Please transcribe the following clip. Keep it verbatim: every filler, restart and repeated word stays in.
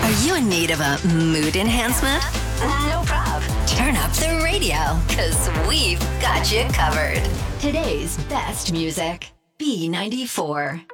Are you in need of a mood enhancement? No problem. Turn up the radio, because we've got you covered. Today's best music. B ninety-four.